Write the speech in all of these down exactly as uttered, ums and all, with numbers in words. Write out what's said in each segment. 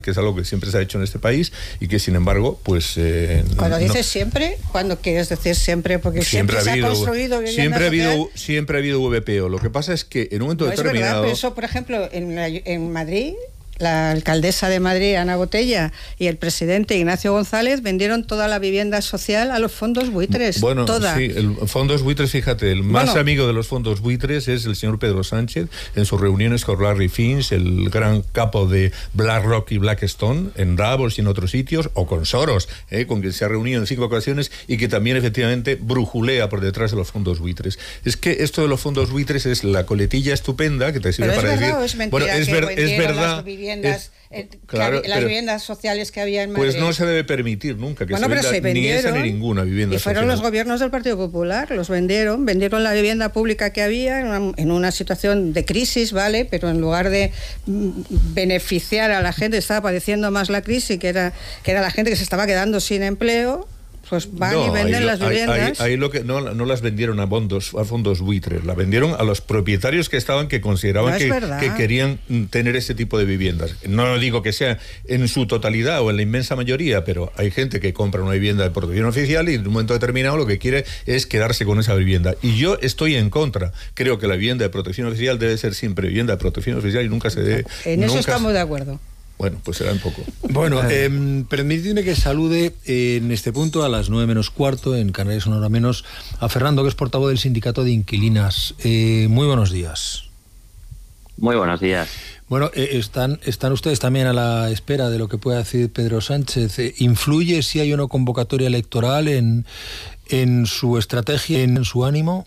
que es algo que siempre se ha hecho en este país y que sin embargo pues eh, cuando no, dices siempre, ¿cuándo quieres decir siempre? Porque siempre, siempre se ha construido siempre ha habido siempre ha habido V P O. Lo que pasa es que en un momento no determinado es verdad, pero eso, por ejemplo, en, la, en Madrid, la alcaldesa de Madrid, Ana Botella, y el presidente Ignacio González vendieron toda la vivienda social a los fondos buitres. Bueno, toda. sí, el fondos buitres, fíjate, el más bueno, amigo de los fondos buitres es el señor Pedro Sánchez, en sus reuniones con Larry Finch, el gran capo de BlackRock y Blackstone, en Davos y en otros sitios, o con Soros, eh, con quien se ha reunido en cinco ocasiones y que también efectivamente brujulea por detrás de los fondos buitres. Es que esto de los fondos buitres es la coletilla estupenda que te sirve pero para es decir... Verdad, o es mentira bueno, es, que ver, es verdad... Las viviendas, es, eh, claro, las pero, viviendas sociales que había en Madrid. Pues no se debe permitir nunca que bueno, se venda se ni esa ni ninguna vivienda y fueron social. Los gobiernos del Partido Popular, los vendieron, vendieron la vivienda pública que había en una, en una situación de crisis, ¿vale? Pero en lugar de beneficiar a la gente, estaba padeciendo más la crisis, que era, que era la gente que se estaba quedando sin empleo. Pues van no, y venden ahí, las viviendas. Ahí, ahí lo que no, no las vendieron a fondos, a fondos buitres, la vendieron a los propietarios que estaban, que consideraban no que, que querían tener ese tipo de viviendas. No digo que sea en su totalidad o en la inmensa mayoría, pero hay gente que compra una vivienda de protección oficial y en un momento determinado lo que quiere es quedarse con esa vivienda. Y yo estoy en contra. Creo que la vivienda de protección oficial debe ser siempre vivienda de protección oficial y nunca se debe... En nunca eso estamos se... de acuerdo. Bueno, pues será un poco. Bueno, eh, permitidme que salude eh, en este punto a las nueve menos cuarto, en Canarias una hora menos, a Fernando, que es portavoz del Sindicato de Inquilinas. Eh, muy buenos días. Muy buenos días. Bueno, eh, están, están ustedes también a la espera de lo que pueda decir Pedro Sánchez. Eh, ¿Influye si hay una convocatoria electoral en, en su estrategia, en su ánimo?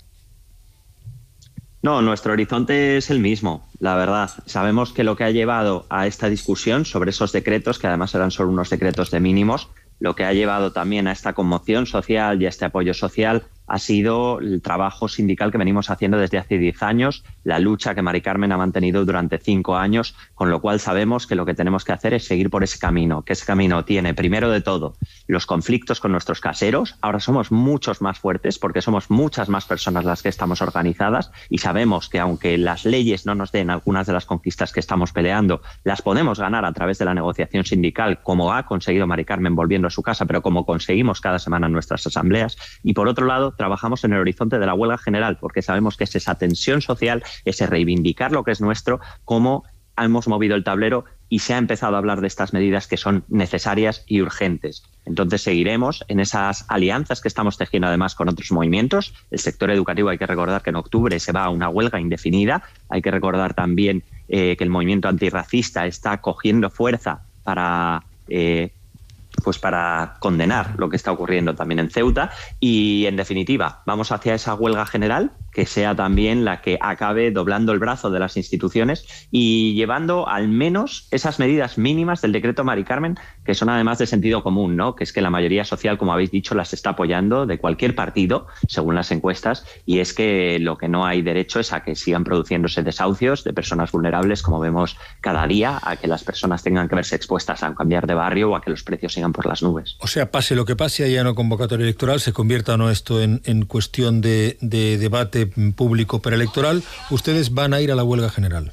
No, nuestro horizonte es el mismo, la verdad. Sabemos que lo que ha llevado a esta discusión sobre esos decretos, que además eran solo unos decretos de mínimos, lo que ha llevado también a esta conmoción social y a este apoyo social ha sido el trabajo sindical que venimos haciendo desde hace diez años, la lucha que Mari Carmen ha mantenido durante cinco años, con lo cual sabemos que lo que tenemos que hacer es seguir por ese camino, que ese camino tiene, primero de todo, los conflictos con nuestros caseros. Ahora somos muchos más fuertes porque somos muchas más personas las que estamos organizadas y sabemos que aunque las leyes no nos den algunas de las conquistas que estamos peleando, las podemos ganar a través de la negociación sindical, como ha conseguido Mari Carmen volviendo a su casa, pero como conseguimos cada semana en nuestras asambleas. Y por otro lado, trabajamos en el horizonte de la huelga general, porque sabemos que es esa tensión social, ese reivindicar lo que es nuestro, como hemos movido el tablero y se ha empezado a hablar de estas medidas que son necesarias y urgentes. Entonces seguiremos en esas alianzas que estamos tejiendo además con otros movimientos. El sector educativo, hay que recordar que en octubre se va a una huelga indefinida. Hay que recordar también eh, que el movimiento antirracista está cogiendo fuerza para... Eh, pues para condenar lo que está ocurriendo también en Ceuta y, en definitiva, vamos hacia esa huelga general que sea también la que acabe doblando el brazo de las instituciones y llevando al menos esas medidas mínimas del decreto Mari Carmen, que son además de sentido común, ¿no? Que es que la mayoría social, como habéis dicho, las está apoyando de cualquier partido, según las encuestas, y es que lo que no hay derecho es a que sigan produciéndose desahucios de personas vulnerables, como vemos cada día, a que las personas tengan que verse expuestas a cambiar de barrio o a que los precios sigan por las nubes. O sea, pase lo que pase, haya una convocatoria electoral, se convierta o no esto en, en cuestión de, de debate público preelectoral, ustedes van a ir a la huelga general.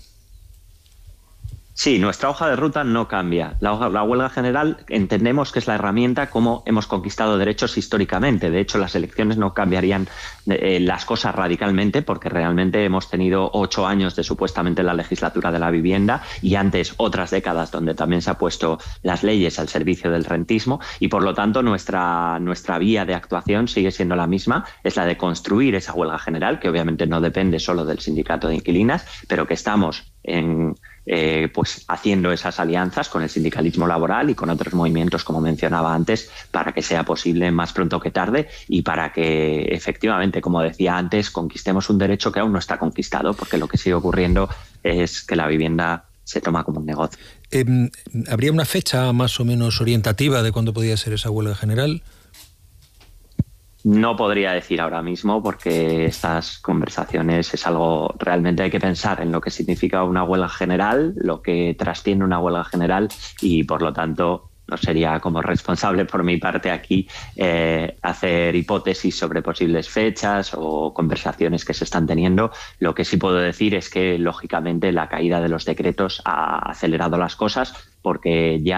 Sí, nuestra hoja de ruta no cambia. La, hoja, la huelga general entendemos que es la herramienta como hemos conquistado derechos históricamente. De hecho, las elecciones no cambiarían eh, las cosas radicalmente porque realmente hemos tenido ocho años de supuestamente la legislatura de la vivienda y antes otras décadas donde también se ha puesto las leyes al servicio del rentismo y por lo tanto nuestra, nuestra vía de actuación sigue siendo la misma, es la de construir esa huelga general que obviamente no depende solo del sindicato de inquilinas, pero que estamos en... Eh, pues haciendo esas alianzas con el sindicalismo laboral y con otros movimientos, como mencionaba antes, para que sea posible más pronto que tarde y para que efectivamente, como decía antes, conquistemos un derecho que aún no está conquistado, porque lo que sigue ocurriendo es que la vivienda se toma como un negocio. Eh, ¿Habría una fecha más o menos orientativa de cuándo podría ser esa huelga general? No podría decir ahora mismo porque estas conversaciones es algo, realmente hay que pensar en lo que significa una huelga general, lo que trasciende una huelga general y por lo tanto no sería como responsable por mi parte aquí eh, hacer hipótesis sobre posibles fechas o conversaciones que se están teniendo. Lo que sí puedo decir es que lógicamente la caída de los decretos ha acelerado las cosas porque ya